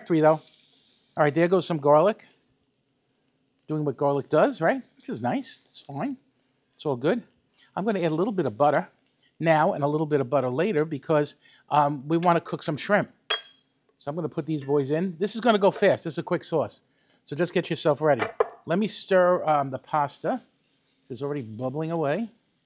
factory, though. All right, there goes some garlic. Doing what garlic does, right? Which is nice. It's fine. It's all good. I'm going to add a little bit of butter now and a little bit of butter later because we want to cook some shrimp. So I'm going to put these boys in. This is going to go fast. This is a quick sauce. So just get yourself ready. Let me stir the pasta. It's already bubbling away.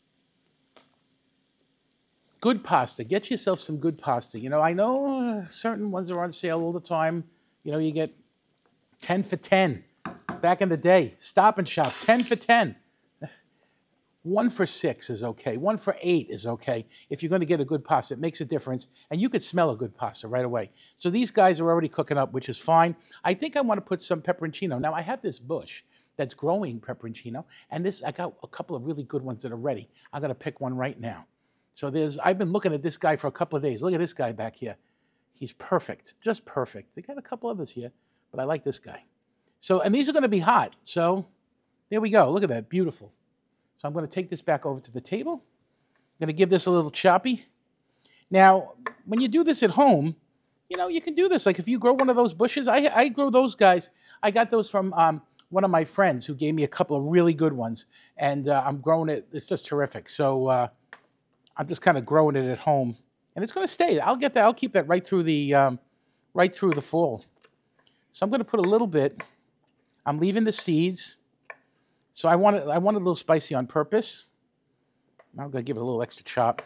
Good pasta. Get yourself some good pasta. You know, I know certain ones are on sale all the time. You know, you get 10 for 10. Back in the day, Stop and Shop, 10 for 10. 1 for 6 is okay. 1 for 8 is okay. If you're going to get a good pasta, it makes a difference. And you could smell a good pasta right away. So these guys are already cooking up, which is fine. I think I want to put some pepperoncino. Now, I have this bush that's growing pepperoncino. And I got a couple of really good ones that are ready. I'm going to pick one right now. So I've been looking at this guy for a couple of days. Look at this guy back here. He's perfect, just perfect. They got a couple others here, but I like this guy. So, and these are going to be hot. So there we go. Look at that, beautiful. So I'm going to take this back over to the table. I'm going to give this a little choppy. Now, when you do this at home, you know, you can do this. Like if you grow one of those bushes, I grow those guys. I got those from one of my friends who gave me a couple of really good ones. And I'm growing it. It's just terrific. So I'm just kind of growing it at home, and it's going to stay. I'll get that. I'll keep that right through the fall. So I'm going to put a little bit. I'm leaving the seeds. So I want it a little spicy on purpose. I'm going to give it a little extra chop.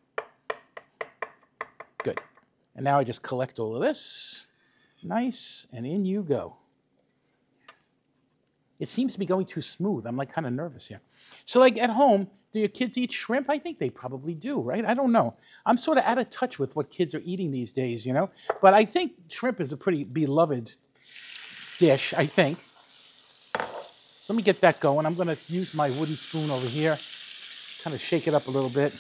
Good. And now I just collect all of this. Nice, and in you go. It seems to be going too smooth. I'm like kind of nervous here. So like at home, do your kids eat shrimp? I think they probably do, right? I don't know. I'm sort of out of touch with what kids are eating these days, you know? But I think shrimp is a pretty beloved dish, I think. So let me get that going. I'm going to use my wooden spoon over here, kind of shake it up a little bit.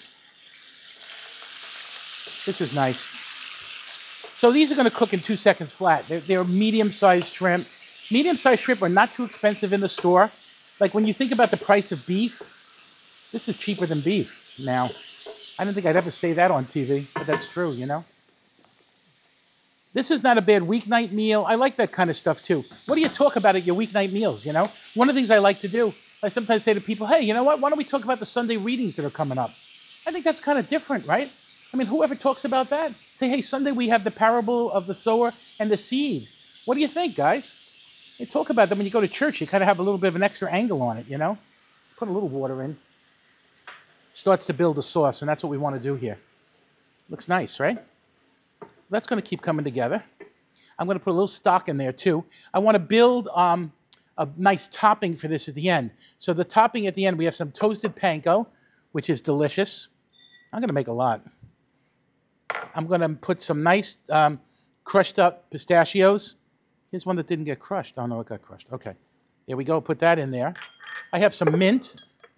This is nice. So these are going to cook in 2 seconds flat. They're medium-sized shrimp. Medium-sized shrimp are not too expensive in the store. Like when you think about the price of beef, this is cheaper than beef now. I don't think I'd ever say that on TV, but that's true, you know? This is not a bad weeknight meal. I like that kind of stuff, too. What do you talk about at your weeknight meals, you know? One of the things I like to do, I sometimes say to people, hey, you know what? Why don't we talk about the Sunday readings that are coming up? I think that's kind of different, right? I mean, whoever talks about that? Say, hey, Sunday we have the parable of the sower and the seed. What do you think, guys? You talk about them when you go to church. You kind of have a little bit of an extra angle on it, you know? Put a little water in. Starts to build a sauce, and that's what we want to do here. Looks nice, right? That's going to keep coming together. I'm going to put a little stock in there, too. I want to build a nice topping for this at the end. So the topping at the end, we have some toasted panko, which is delicious. I'm going to make a lot. I'm going to put some nice crushed up pistachios. Here's one that didn't get crushed. Oh, no, it got crushed. Okay. There we go. Put that in there. I have some mint.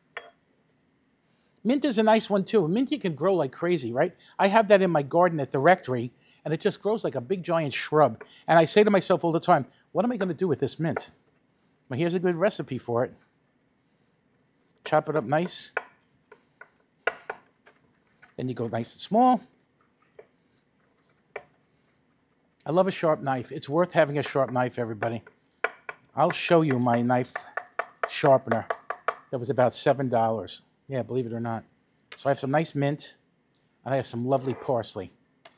Mint is a nice one, too. Mint you can grow like crazy, right? I have that in my garden at the rectory, and it just grows like a big, giant shrub. And I say to myself all the time, what am I going to do with this mint? Well, here's a good recipe for it. Chop it up nice. Then you go nice and small. I love a sharp knife. It's worth having a sharp knife, everybody. I'll show you my knife sharpener. That was about $7. Yeah, believe it or not. So I have some nice mint, and I have some lovely parsley.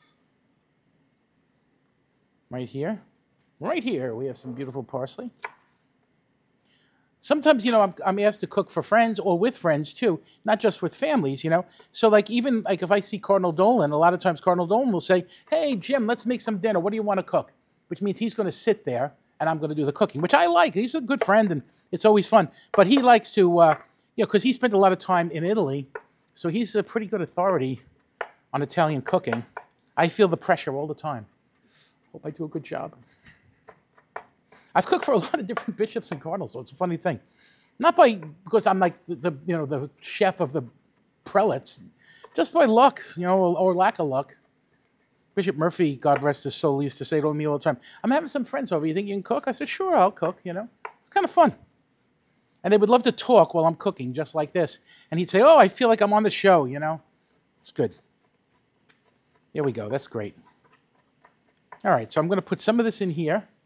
Right here. Right here, we have some beautiful parsley. Sometimes, you know, I'm asked to cook for friends or with friends, too, not just with families, you know. So, like, even, like, if I see Cardinal Dolan, a lot of times Cardinal Dolan will say, hey, Jim, let's make some dinner. What do you want to cook? Which means he's going to sit there, and I'm going to do the cooking, which I like. He's a good friend, and it's always fun. But he likes to, you know, because he spent a lot of time in Italy, so he's a pretty good authority on Italian cooking. I feel the pressure all the time. Hope I do a good job. I've cooked for a lot of different bishops and cardinals, so it's a funny thing. Not because I'm like the chef of the prelates, just by luck, you know, or lack of luck. Bishop Murphy, God rest his soul, used to say to me all the time, I'm having some friends over. You think you can cook? I said, sure, I'll cook, you know. It's kind of fun. And they would love to talk while I'm cooking, just like this. And he'd say, oh, I feel like I'm on the show, you know. It's good. Here we go. That's great. All right, so I'm going to put some of this in here.